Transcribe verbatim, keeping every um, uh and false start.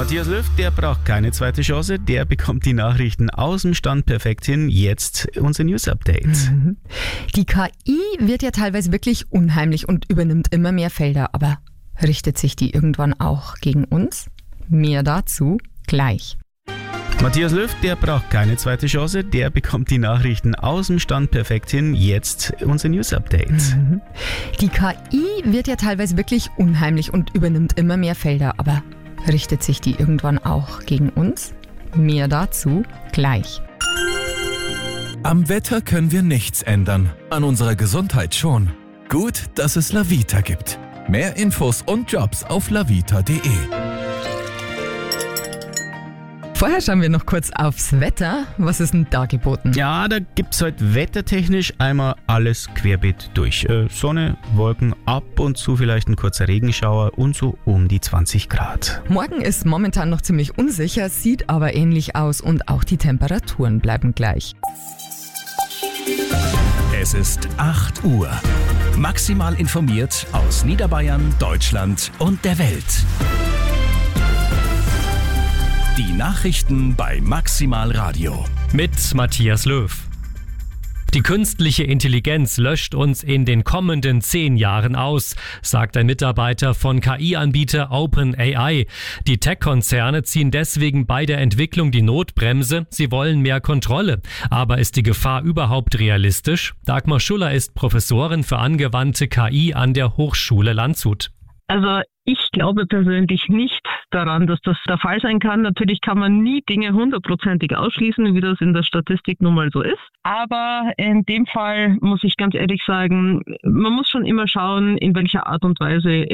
Matthias Löw, der braucht keine zweite Chance, der bekommt die Nachrichten aus dem Stand perfekt hin. Jetzt unser News-Update. Die K I wird ja teilweise wirklich unheimlich und übernimmt immer mehr Felder, aber richtet sich die irgendwann auch gegen uns? Mehr dazu gleich. Matthias Löw, der braucht keine zweite Chance, der bekommt die Nachrichten aus dem Stand perfekt hin. Jetzt unser News-Update. Die K I wird ja teilweise wirklich unheimlich und übernimmt immer mehr Felder, aber richtet sich die irgendwann auch gegen uns? Mehr dazu gleich. Am Wetter können wir nichts ändern, an unserer Gesundheit schon. Gut, dass es Lavita gibt. Mehr Infos und Jobs auf lavita punkt de. Vorher schauen wir noch kurz aufs Wetter. Was ist denn da geboten? Ja, da gibt's heute wettertechnisch einmal alles querbeet durch. Äh, Sonne, Wolken, ab und zu vielleicht ein kurzer Regenschauer und so um die zwanzig Grad. Morgen ist momentan noch ziemlich unsicher, sieht aber ähnlich aus und auch die Temperaturen bleiben gleich. Es ist acht Uhr. Maximal informiert aus Niederbayern, Deutschland und der Welt. Die Nachrichten bei Maximal Radio. Mit Matthias Löw. Die künstliche Intelligenz löscht uns in den kommenden zehn Jahren aus, sagt ein Mitarbeiter von K I-Anbieter OpenAI. Die Tech-Konzerne ziehen deswegen bei der Entwicklung die Notbremse. Sie wollen mehr Kontrolle. Aber ist die Gefahr überhaupt realistisch? Dagmar Schuller ist Professorin für angewandte K I an der Hochschule Landshut. Also ich glaube persönlich nicht daran, dass das der Fall sein kann. Natürlich kann man nie Dinge hundertprozentig ausschließen, wie das in der Statistik nun mal so ist. Aber in dem Fall muss ich ganz ehrlich sagen, man muss schon immer schauen, in welcher Art und Weise